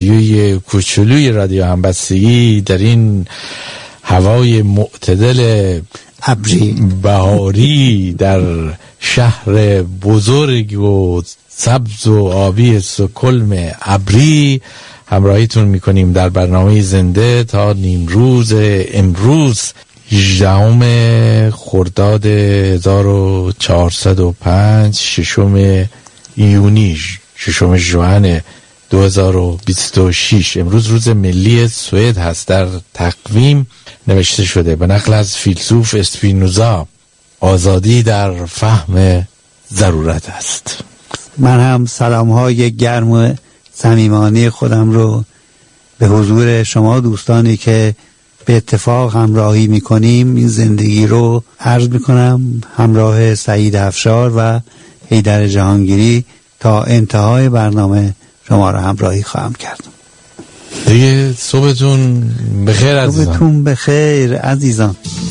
یه کوچولوی رادیو همبستگی در این هوای معتدل ابری بهاری در شهر بزرگ و سبز و آبی استکهلم ابری همراهیتون میکنیم در برنامه زنده تا نیمروز امروز 18 خرداد 1405 6 یونی 6 ژوئن 2026. امروز روز ملی سوئد هست. در تقویم نوشته شده به نقل از فیلسوف اسپینوزا آزادی در فهم ضرورت است. من هم سلام‌های گرم و صمیمانه خودم رو به حضور شما دوستانی که به اتفاق همراهی میکنیم این زندگی رو عرض میکنم، همراه سعید افشار و حیدر جهانگیری تا انتهای برنامه شما رو همراهی خواهم کرد. دیگه صبحتون بخیر عزیزان. صبحتون بخیر عزیزان.